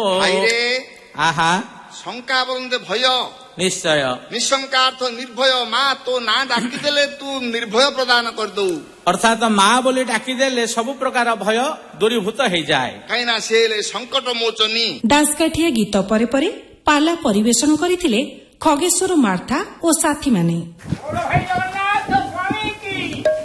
ଭାଇରେ ଆହା ଶଙ୍କା ବନ୍ଦେ ଭୟ ନିଶ୍ଚୟ ନିଶଙ୍କାର୍ଥ ନିର୍ଭୟ ମା ତୋ ନାଁ ଡାକିଦେଲେ ତୁ ନିର୍ଭୟ ପ୍ରଦାନ କରିଦଉ। ଅର୍ଥାତ ମା ବୋଲି ଡାକିଦେଲେ ସବୁ ପ୍ରକାର ଭୟ ଦୂରୀଭୂତ ହେଇଯାଏ। କାହିଁକିନା ସେ ହେଲେ ସଙ୍କଟ ମୋଚନୀ। ଦାସକାଠିଆ ଗୀତ ପରେ ପରେ ପାଲା ପରିବେଷଣ କରିଥିଲେ ଖଗେଶ୍ୱର ମାର୍ଥା ଓ ସାଥୀମାନେ।